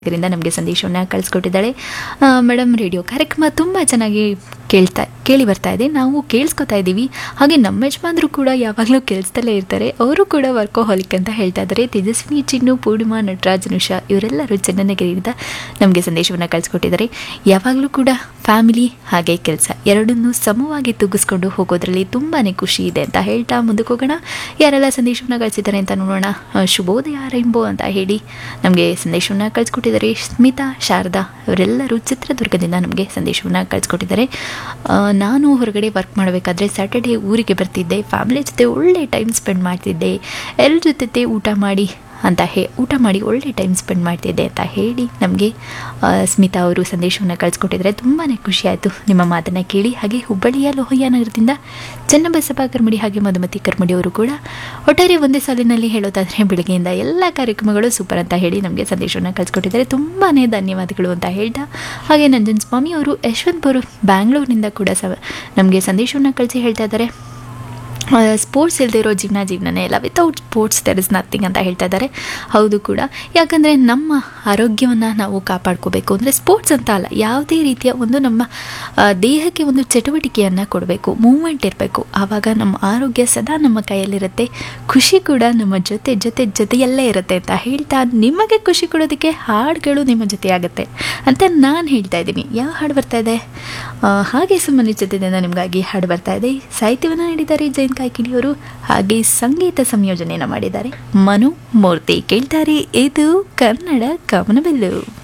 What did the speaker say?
ಇದರಿಂದ ನಮಗೆ ಸಂದೇಶವನ್ನು ಕಳಿಸ್ಕೊಟ್ಟಿದ್ದಾಳೆ. ಮೇಡಮ್, ರೇಡಿಯೋ ಕಾರ್ಯಕ್ರಮ ತುಂಬ ಚೆನ್ನಾಗಿ ಕೇಳಿ ಬರ್ತಾ ಇದೆ, ನಾವು ಕೇಳಿಸ್ಕೊತಾ ಇದ್ದೀವಿ. ಹಾಗೆ ನಮ್ಮ ಯಜಮಾನ್ರು ಕೂಡ ಯಾವಾಗಲೂ ಕೇಳಿಸ್ತಲೇ ಇರ್ತಾರೆ. ಅವರು ಕೂಡ ವರ್ಕೋಹಾಲಿಕ್ ಅಂತ ಹೇಳ್ತಾ ಇದ್ದಾರೆ. ತೇಜಸ್ವಿನಿ, ಚಿನ್ನು, ಪೂರ್ಣಿಮಾ, ನಟರಾಜ್, ನುಷಾ ಇವರೆಲ್ಲರೂ ಚನ್ನನಗಿರಿಯಿಂದ ನಮಗೆ ಸಂದೇಶವನ್ನು ಕಳಿಸ್ಕೊಟ್ಟಿದ್ದಾರೆ. ಯಾವಾಗಲೂ ಕೂಡ ಫ್ಯಾಮಿಲಿ ಹಾಗೆ ಕೆಲಸ ಎರಡನ್ನೂ ಸಮವಾಗಿ ತೂಗಿಸ್ಕೊಂಡು ಹೋಗೋದ್ರಲ್ಲಿ ತುಂಬಾ ಖುಷಿ ಇದೆ ಅಂತ ಹೇಳ್ತಾ ಮುಂದಕ್ಕೆ ಹೋಗೋಣ. ಯಾರೆಲ್ಲ ಸಂದೇಶವನ್ನು ಕಳಿಸಿದ್ದಾರೆ ಅಂತ ನೋಡೋಣ. ಶುಭೋದಯ ರೈಂಬೋ ಅಂತ ಹೇಳಿ ನಮಗೆ ಸಂದೇಶವನ್ನು ಕಳಿಸ್ಕೊಟ್ಟಿದ್ದಾರೆ. ಸ್ಮಿತಾ, ಶಾರದಾ ಇವರೆಲ್ಲರೂ ಚಿತ್ರದುರ್ಗದಿಂದ ನಮಗೆ ಸಂದೇಶವನ್ನು ಕಳಿಸ್ಕೊಟ್ಟಿದ್ದಾರೆ. ನಾನು ಹೊರಗಡೆ ವರ್ಕ್ ಮಾಡಬೇಕಾದ್ರೆ ಸ್ಯಾಟರ್ಡೇ ಊರಿಗೆ ಬರ್ತಿದ್ದೆ, ಫ್ಯಾಮಿಲಿ ಜೊತೆ ಒಳ್ಳೆ ಟೈಮ್ ಸ್ಪೆಂಡ್ ಮಾಡ್ತಿದ್ದೆ, ಎಲ್ಲರ ಜೊತೆ ಊಟ ಮಾಡಿ ಒಳ್ಳೆ ಟೈಮ್ ಸ್ಪೆಂಡ್ ಮಾಡ್ತಿದ್ದೆ ಅಂತ ಹೇಳಿ ನಮಗೆ ಸ್ಮಿತಾ ಅವರು ಸಂದೇಶವನ್ನು ಕಳಿಸ್ಕೊಟ್ಟಿದ್ದಾರೆ. ತುಂಬಾ ಖುಷಿ ಆಯಿತು ನಿಮ್ಮ ಮಾತನ್ನು ಕೇಳಿ. ಹಾಗೆ ಹುಬ್ಬಳ್ಳಿಯ ಲೋಹಿಯಾ ನಗರದಿಂದ ಚನ್ನಬಸಪ್ಪ ಕರ್ಮಡಿ ಹಾಗೆ ಮಧುಮತಿ ಕರ್ಮಡಿ ಅವರು ಕೂಡ ಒಟ್ಟಾರೆ ಒಂದೇ ಸಾಲಿನಲ್ಲಿ ಹೇಳೋದಾದರೆ ಬೆಳಗ್ಗೆಯಿಂದ ಎಲ್ಲ ಕಾರ್ಯಕ್ರಮಗಳು ಸೂಪರ್ ಅಂತ ಹೇಳಿ ನಮಗೆ ಸಂದೇಶವನ್ನು ಕಳಿಸ್ಕೊಟ್ಟಿದ್ದಾರೆ. ತುಂಬಾ ಧನ್ಯವಾದಗಳು ಅಂತ ಹೇಳ್ತಾ, ಹಾಗೆ ನಂಜನ್ ಸ್ವಾಮಿ ಅವರು ಯಶವಂತಪುರ ಬ್ಯಾಂಗ್ಳೂರಿನಿಂದ ಕೂಡ ನಮಗೆ ಸಂದೇಶವನ್ನು ಕಳಿಸಿ ಹೇಳ್ತಾ ಇದ್ದಾರೆ, ಸ್ಪೋರ್ಟ್ಸ್ ಇಲ್ಲದೆ ಇರೋ ಜೀವನನೇ ಇಲ್ಲ, without sports there is nothing ಅಂತ ಹೇಳ್ತಾ ಇದ್ದಾರೆ. ಹೌದು ಕೂಡ, ಯಾಕಂದರೆ ನಮ್ಮ ಆರೋಗ್ಯವನ್ನು ನಾವು ಕಾಪಾಡ್ಕೋಬೇಕು ಅಂದರೆ ಸ್ಪೋರ್ಟ್ಸ್ ಅಂತ ಅಲ್ಲ, ಯಾವುದೇ ರೀತಿಯ ಒಂದು ನಮ್ಮ ದೇಹಕ್ಕೆ ಒಂದು ಚಟುವಟಿಕೆಯನ್ನು ಕೊಡಬೇಕು, ಮೂವ್ಮೆಂಟ್ ಇರಬೇಕು. ಆವಾಗ ನಮ್ಮ ಆರೋಗ್ಯ ಸದಾ ನಮ್ಮ ಕೈಯಲ್ಲಿರುತ್ತೆ, ಖುಷಿ ಕೂಡ ನಮ್ಮ ಜೊತೆಯಲ್ಲೇ ಇರುತ್ತೆ ಅಂತ ಹೇಳ್ತಾ, ನಿಮಗೆ ಖುಷಿ ಕೊಡೋದಕ್ಕೆ ಹಾಡುಗಳು ನಿಮ್ಮ ಜೊತೆ ಆಗುತ್ತೆ ಅಂತ ನಾನು ಹೇಳ್ತಾ ಇದ್ದೀನಿ. ಯಾವ ಹಾಡು ಬರ್ತಾ ಇದೆ? ಹಾಗೆ ಸುಮ್ಮನೆ ಜೊತೆದಿಂದ ನಿಮಗಾಗಿ ಹಾಡು ಬರ್ತಾ ಇದೆ. ಸಾಹಿತ್ಯವನ್ನು ನೀಡಿದ್ದಾರೆ ಜೈನ್ ಕಾಯ್ಕಿಣಿಯವರು, ಹಾಗೆ ಸಂಗೀತ ಸಂಯೋಜನೆಯನ್ನು ಮಾಡಿದ್ದಾರೆ ಮನು ಮೂರ್ತಿ. ಕೇಳ್ತಾರೆ, ಇದು ಕನ್ನಡ ಕಾಮನಬಿಲ್ಲು.